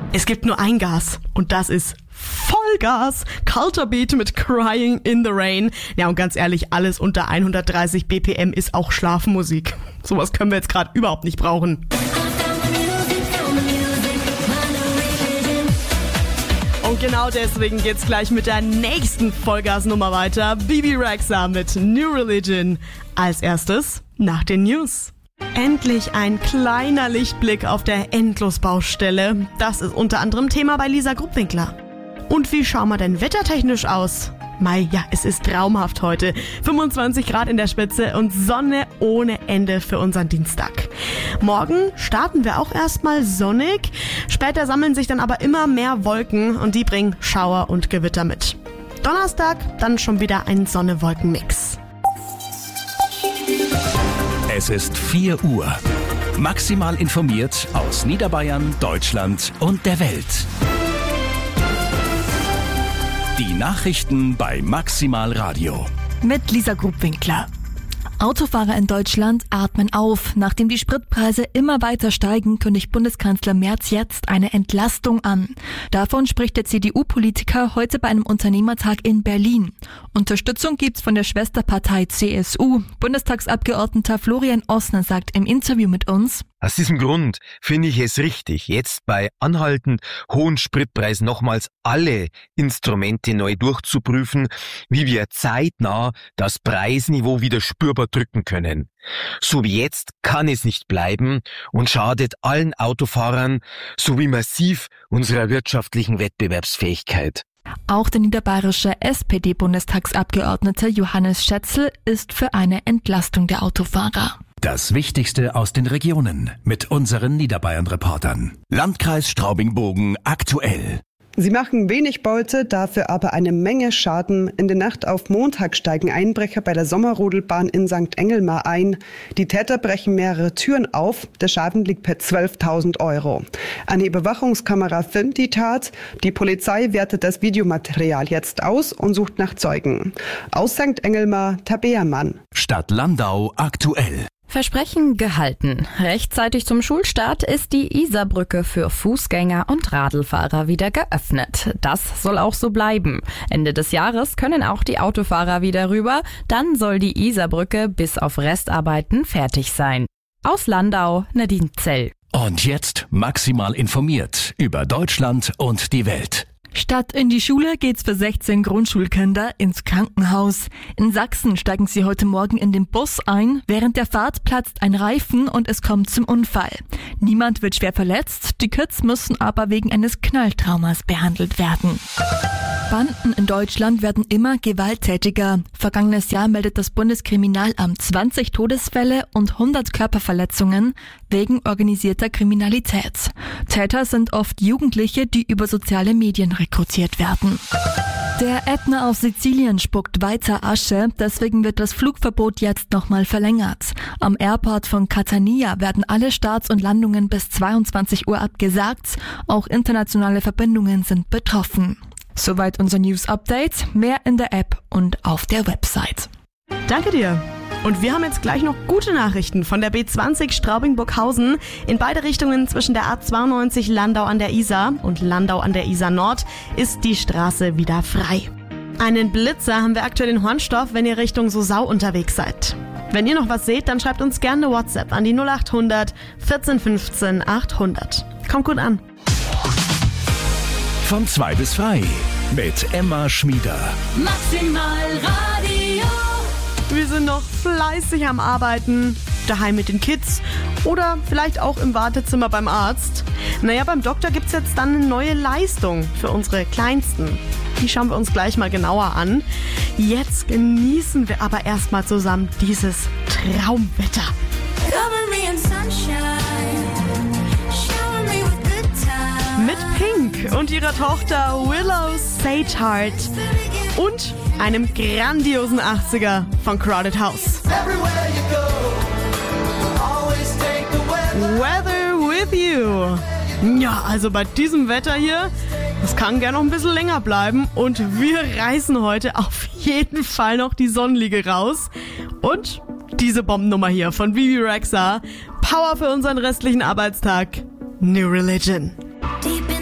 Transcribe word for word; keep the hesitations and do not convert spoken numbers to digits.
Es gibt nur ein Gas und das ist Vollgas. Culture Beat mit Crying in the Rain. Ja, und ganz ehrlich, alles unter hundertdreißig B P M ist auch Schlafmusik. Sowas können wir jetzt gerade überhaupt nicht brauchen. Und genau deswegen geht's gleich mit der nächsten Vollgasnummer weiter. Bebe Rexha mit New Religion. Als erstes nach den News. Endlich ein kleiner Lichtblick auf der Endlosbaustelle. Das ist unter anderem Thema bei Lisa Gruppwinkler. Und wie schauen wir denn wettertechnisch aus? Mai, ja, es ist traumhaft heute. fünfundzwanzig Grad in der Spitze und Sonne ohne Ende für unseren Dienstag. Morgen starten wir auch erstmal sonnig. Später sammeln sich dann aber immer mehr Wolken und die bringen Schauer und Gewitter mit. Donnerstag dann schon wieder ein Sonne-Wolken-Mix. Es ist vier Uhr. Maximal informiert aus Niederbayern, Deutschland und der Welt. Die Nachrichten bei Maximal Radio. Mit Lisa Gruppwinkler. Autofahrer in Deutschland atmen auf. Nachdem die Spritpreise immer weiter steigen, kündigt Bundeskanzler Merz jetzt eine Entlastung an. Davon spricht der C D U-Politiker heute bei einem Unternehmertag in Berlin. Unterstützung gibt's von der Schwesterpartei C S U. Bundestagsabgeordneter Florian Ossner sagt im Interview mit uns: Aus diesem Grund finde ich es richtig, jetzt bei anhaltend hohen Spritpreisen nochmals alle Instrumente neu durchzuprüfen, wie wir zeitnah das Preisniveau wieder spürbar drücken können. So wie jetzt kann es nicht bleiben und schadet allen Autofahrern sowie massiv unserer wirtschaftlichen Wettbewerbsfähigkeit. Auch der niederbayerische S P D-Bundestagsabgeordnete Johannes Schätzl ist für eine Entlastung der Autofahrer. Das Wichtigste aus den Regionen mit unseren Niederbayern-Reportern. Landkreis Straubing-Bogen aktuell. Sie machen wenig Beute, dafür aber eine Menge Schaden. In der Nacht auf Montag steigen Einbrecher bei der Sommerrodelbahn in Sankt Engelmar ein. Die Täter brechen mehrere Türen auf. Der Schaden liegt bei zwölftausend Euro. Eine Überwachungskamera filmt die Tat. Die Polizei wertet das Videomaterial jetzt aus und sucht nach Zeugen. Aus Sankt Engelmar, Tabea Mann. Stadt Landau aktuell. Versprechen gehalten. Rechtzeitig zum Schulstart ist die Isarbrücke für Fußgänger und Radlfahrer wieder geöffnet. Das soll auch so bleiben. Ende des Jahres können auch die Autofahrer wieder rüber. Dann soll die Isarbrücke bis auf Restarbeiten fertig sein. Aus Landau, Nadine Zell. Und jetzt maximal informiert über Deutschland und die Welt. Statt in die Schule geht's für sechzehn Grundschulkinder ins Krankenhaus. In Sachsen steigen sie heute Morgen in den Bus ein. Während der Fahrt platzt ein Reifen und es kommt zum Unfall. Niemand wird schwer verletzt, die Kids müssen aber wegen eines Knalltraumas behandelt werden. Banden in Deutschland werden immer gewalttätiger. Vergangenes Jahr meldet das Bundeskriminalamt zwanzig Todesfälle und hundert Körperverletzungen wegen organisierter Kriminalität. Täter sind oft Jugendliche, die über soziale Medien rekrutiert werden. Der Ätna auf Sizilien spuckt weiter Asche, deswegen wird das Flugverbot jetzt nochmal verlängert. Am Airport von Catania werden alle Starts und Landungen bis zweiundzwanzig Uhr abgesagt. Auch internationale Verbindungen sind betroffen. Soweit unser News-Update. Mehr in der App und auf der Website. Danke dir. Und wir haben jetzt gleich noch gute Nachrichten von der B zwanzig Straubing-Burghausen. In beide Richtungen zwischen der A zweiundneunzig Landau an der Isar und Landau an der Isar Nord ist die Straße wieder frei. Einen Blitzer haben wir aktuell in Hornstorf, wenn ihr Richtung Sosau unterwegs seid. Wenn ihr noch was seht, dann schreibt uns gerne eine WhatsApp an die null acht hundert vierzehn fünfzehn achthundert. Kommt gut an. Von zwei bis frei mit Emma Schmieder. Maximal Radio. Wir sind noch fleißig am Arbeiten, daheim mit den Kids oder vielleicht auch im Wartezimmer beim Arzt. Naja, beim Doktor gibt's jetzt dann eine neue Leistung für unsere Kleinsten. Die schauen wir uns gleich mal genauer an. Jetzt genießen wir aber erstmal zusammen dieses Traumwetter. Cover me in sunshine. Shower me with good time. Mit Pink und ihrer Tochter Willow Sageheart und einem grandiosen achtziger von Crowded House. Weather with you. Ja, also bei diesem Wetter hier, das kann gerne noch ein bisschen länger bleiben und wir reißen heute auf jeden Fall noch die Sonnenliege raus. Und diese Bombennummer hier von Bebe Rexha, Power für unseren restlichen Arbeitstag, New Religion.